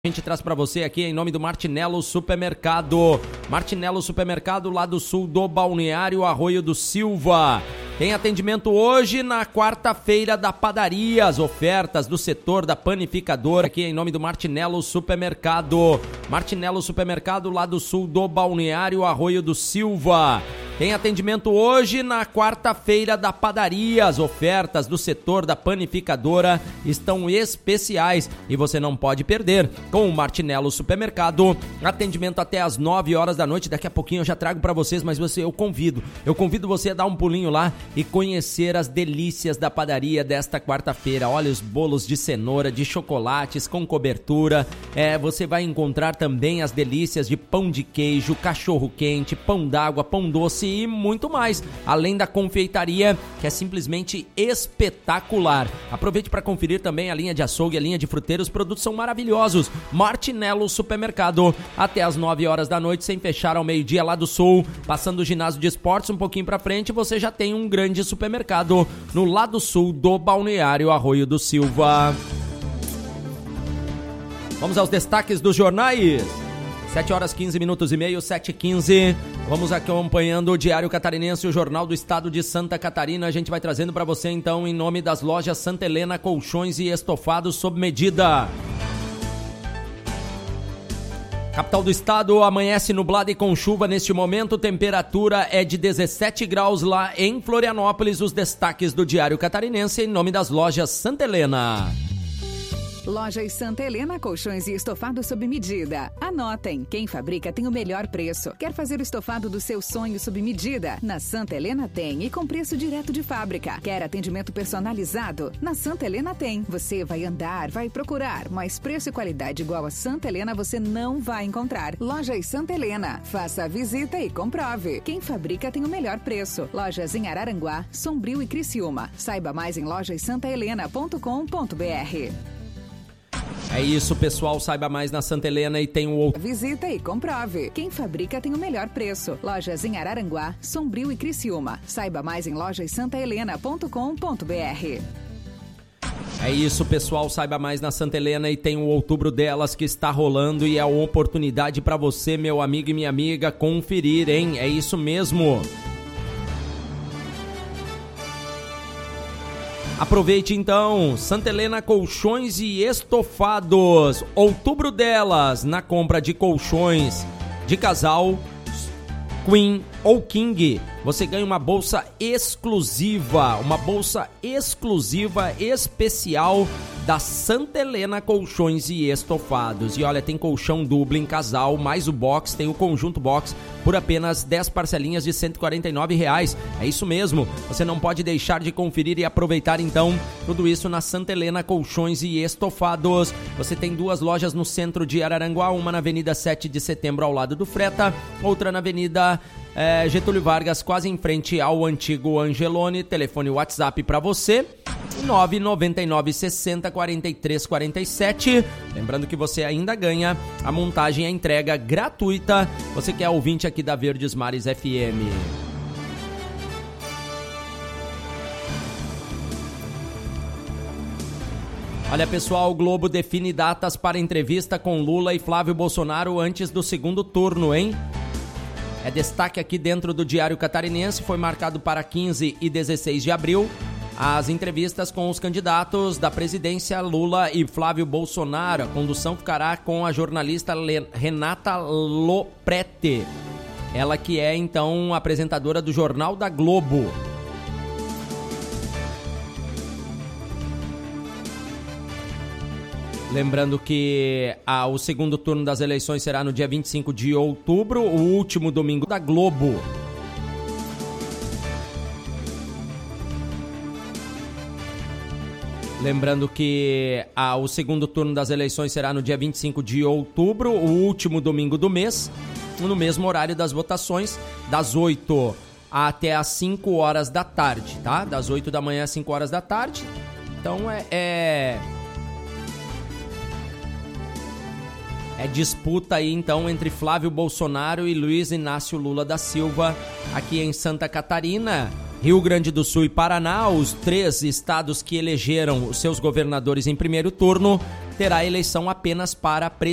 A gente traz para você aqui em nome do Martinello Supermercado. Martinello Supermercado, lá do sul do Balneário Arroio do Silva. Tem atendimento hoje na quarta-feira da padaria, as ofertas do setor da panificadora aqui em nome do Martinello Supermercado. Martinello Supermercado, lá do sul do Balneário Arroio do Silva. Tem atendimento hoje na quarta-feira da padaria, as ofertas do setor da panificadora estão especiais e você não pode perder. Com o Martinello Supermercado, atendimento até às 9 horas da noite, daqui a pouquinho eu já trago para vocês, mas eu convido você a dar um pulinho lá e conhecer as delícias da padaria desta quarta-feira. Olha os bolos de cenoura, de chocolates com cobertura, você vai encontrar também as delícias de pão de queijo, cachorro quente, pão d'água, pão doce e muito mais, além da confeitaria, que é simplesmente espetacular. Aproveite para conferir também a linha de açougue, a linha de fruteiros, os produtos são maravilhosos. Martinello Supermercado, até às 9 horas da noite, sem fechar ao meio-dia lá do sul, passando o ginásio de esportes um pouquinho para frente, você já tem um grande supermercado no lado sul do Balneário Arroio do Silva. Vamos aos destaques dos jornais. 7 horas 15 minutos e meio, 7h15. Vamos acompanhando o Diário Catarinense, o Jornal do Estado de Santa Catarina. A gente vai trazendo para você, então, em nome das lojas Santa Helena, colchões e estofados sob medida. Capital do estado, amanhece nublado e com chuva neste momento. Temperatura é de 17 graus lá em Florianópolis. Os destaques do Diário Catarinense em nome das lojas Santa Helena. Lojas Santa Helena, colchões e estofados sob medida. Anotem, quem fabrica tem o melhor preço. Quer fazer o estofado do seu sonho sob medida? Na Santa Helena tem e com preço direto de fábrica. Quer atendimento personalizado? Na Santa Helena tem. Você vai andar, vai procurar, mas preço e qualidade igual a Santa Helena você não vai encontrar. Lojas Santa Helena, faça a visita e comprove. Quem fabrica tem o melhor preço. Lojas em Araranguá, Sombrio e Criciúma. Saiba mais em lojassantahelena.com.br. É isso, pessoal, saiba mais na Santa Helena e tem o outro. Visita e comprove. Quem fabrica tem o melhor preço. Lojas em Araranguá, Sombrio e Criciúma. Saiba mais em lojassantahelena.com.br. É isso, pessoal, saiba mais na Santa Helena e tem o Outubro Delas que está rolando e é uma oportunidade para você, meu amigo e minha amiga, conferir, hein? É isso mesmo. Aproveite então, Santa Helena Colchões e Estofados, Outubro Delas, na compra de colchões de casal, Queen ou King, você ganha uma bolsa exclusiva especial da Santa Helena Colchões e Estofados. E olha, tem colchão duplo em casal, mais o box, tem o conjunto box por apenas 10 parcelinhas de R$ 149. É isso mesmo, você não pode deixar de conferir e aproveitar então tudo isso na Santa Helena Colchões e Estofados. Você tem duas lojas no centro de Araranguá, uma na Avenida 7 de Setembro ao lado do Freta, outra na Avenida Getúlio Vargas, quase em frente ao antigo Angelone. Telefone WhatsApp para você, 999 60 43 47. Lembrando que você ainda ganha a montagem e a entrega gratuita. Você que é ouvinte aqui da Verdes Mares FM. Olha, pessoal, o Globo define datas para entrevista com Lula e Flávio Bolsonaro antes do segundo turno, hein? É destaque aqui dentro do Diário Catarinense, foi marcado para 15 e 16 de abril as entrevistas com os candidatos da presidência Lula e Flávio Bolsonaro. A condução ficará com a jornalista Renata Loprete, ela que é então apresentadora do Jornal da Globo. Lembrando que o segundo turno das eleições será no dia 25 de outubro, o último domingo da Globo. Lembrando que o segundo turno das eleições será no dia 25 de outubro, o último domingo do mês, no mesmo horário das votações, das 8 até as 5 horas da tarde, tá? Das 8 da manhã às 5 horas da tarde. Então é disputa aí então entre Flávio Bolsonaro e Luiz Inácio Lula da Silva aqui em Santa Catarina. Rio Grande do Sul e Paraná, os 3 estados que elegeram os seus governadores em primeiro turno, terá eleição apenas para presidente.